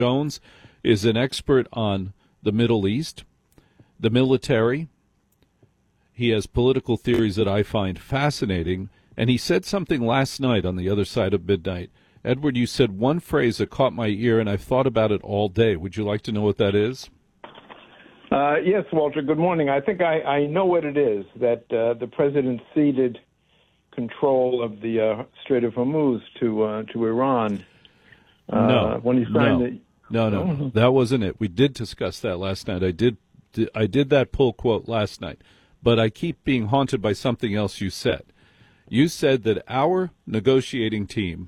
Jones is an expert on the Middle East, the military. He has political theories that I find fascinating. And he said something last night on the other side of midnight. Edward, you said one phrase that caught my ear, and I've thought about it all day. Would you like to know what that is? Yes, Walter, good morning. I think I know what it is, that the president ceded control of the Strait of Hormuz to Iran. When he signed No, that wasn't it. We did discuss that last night. I did that pull quote last night, but I keep being haunted by something else you said. You said that our negotiating team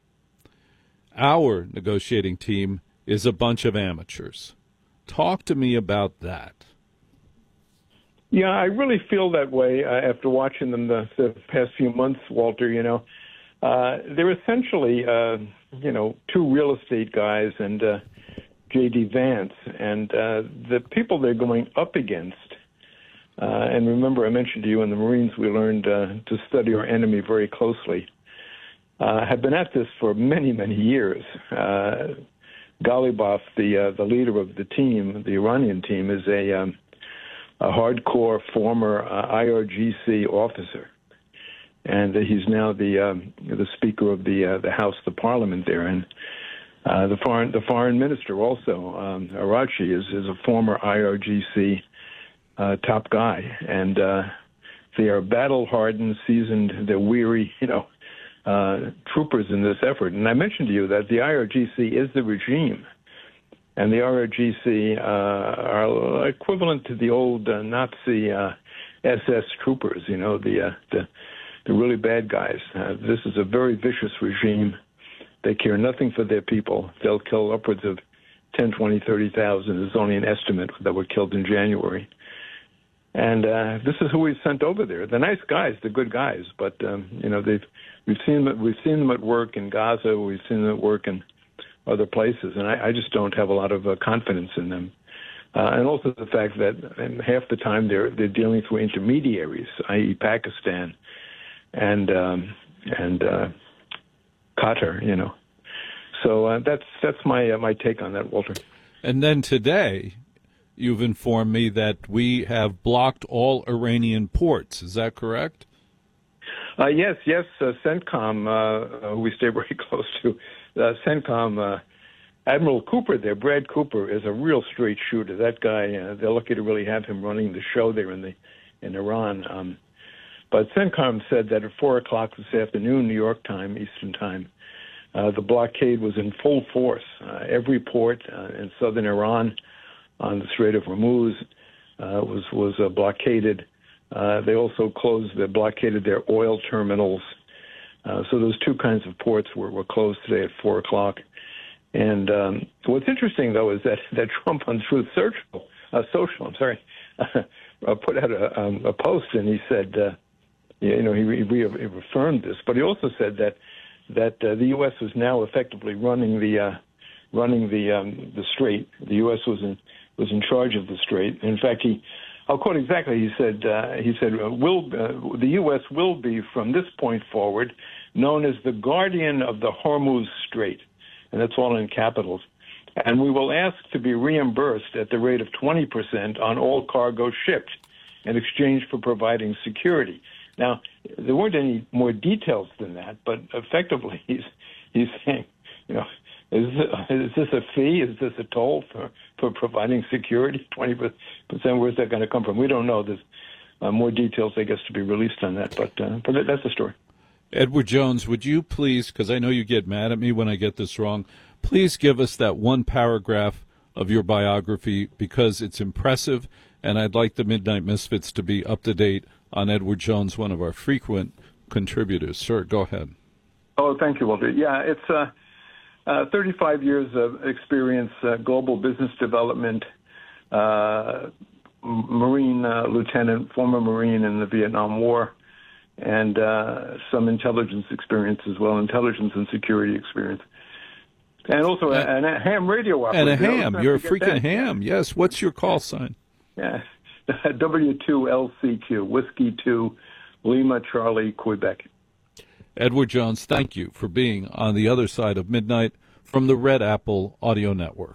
is a bunch of amateurs. Talk to me about that. Yeah, I really feel that way after watching them the past few months, Walter. They're essentially, two real estate guys and J.D. Vance. And the people they're going up against, and remember I mentioned to you in the Marines we learned to study our enemy very closely, have been at this for many, many years. Ghalibaf, the leader of the team, the Iranian team, is a hardcore former IRGC officer, and he's now the speaker of the House, the Parliament there, and the foreign minister also, Arachi, is a former IRGC top guy, and they are battle-hardened, seasoned, they're weary, troopers in this effort. And I mentioned to you that the IRGC is the regime, and the IRGC are equivalent to the old Nazi SS troopers, the really bad guys. This is a very vicious regime. They care nothing for their people. They'll kill upwards of 10, 20, 30,000. There's only an estimate that were killed in January. And this is who we've sent over there. They're nice guys, they're good guys, but we've seen them at work in Gaza, we've seen them at work in other places, and I just don't have a lot of confidence in them. And also the fact that half the time they're dealing through intermediaries, i.e., Pakistan and Qatar. So that's my take on that, Walter. And then today, you've informed me that we have blocked all Iranian ports. Is that correct? Yes. CENTCOM, who we stay very close to, CENTCOM, Admiral Cooper there, Brad Cooper, is a real straight shooter. That guy, they're lucky to really have him running the show there in Iran. But CENTCOM said that at 4 o'clock this afternoon, New York time, Eastern time, the blockade was in full force. Every port in southern Iran on the Strait of Hormuz was blockaded. They also blockaded their oil terminals. So those two kinds of ports were closed today at 4 o'clock. And what's interesting, though, is that Trump on Truth Social, put out a post, and he said, he reaffirmed this, but he also said that the U.S. was now effectively running the strait. The U.S. was in charge of the strait. In fact, I'll quote exactly. He said, the U.S. will be, from this point forward, known as the guardian of the Hormuz Strait, and that's all in capitals. And we will ask to be reimbursed at the rate of 20% on all cargo shipped in exchange for providing security. Now, there weren't any more details than that, but effectively he's saying, is this a fee? Is this a toll for providing security? 20%, where's that going to come from? We don't know. There's more details, I guess, to be released on that, but that's the story. Edward Jones, would you please, because I know you get mad at me when I get this wrong, please give us that one paragraph of your biography, because it's impressive, and I'd like the Midnight Misfits to be up to date on Edward Jones, one of our frequent contributors. Sir, go ahead. Oh, thank you, Walter. Yeah, it's 35 years of experience, global business development, Marine lieutenant, former Marine in the Vietnam War, and some intelligence experience as well, intelligence and security experience. And also a ham radio operator. And a ham. You're a freaking ham. Yes. What's your call sign? Yeah. W2LCQ, Whiskey 2, Lima, Charlie, Quebec. Edward Jones, thank you for being on the other side of midnight. from the Red Apple Audio Network.